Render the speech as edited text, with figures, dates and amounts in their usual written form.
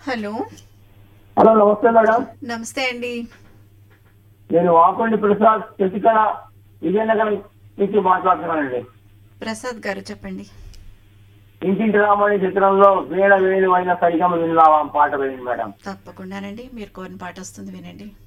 Hello. Hello, నమస్తే madam. నమస్తే అండి. నేను వాకండి ప్రసాద్ శశికళ విజయనగరం నుంచి మాట్లాడుతున్నానండి. ప్రసాద్ గారు చెప్పండి. ఇంటింటి రామని చిత్రంలో వీణ వేణు అయిన సరిగమ విన్నావా పాట వేయండి మేడం. తప్పకుండానండి, మీరు కోరిన పాట వస్తుంది, వినండి.